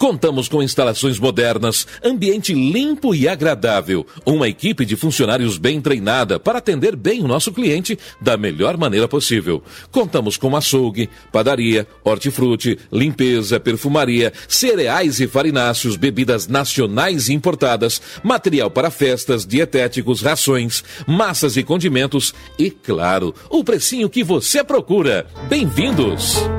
Contamos com instalações modernas, ambiente limpo e agradável, uma equipe de funcionários bem treinada para atender bem o nosso cliente da melhor maneira possível. Contamos com açougue, padaria, hortifruti, limpeza, perfumaria, cereais e farináceos, bebidas nacionais e importadas, material para festas, dietéticos, rações, massas e condimentos e, claro, o precinho que você procura. Bem-vindos!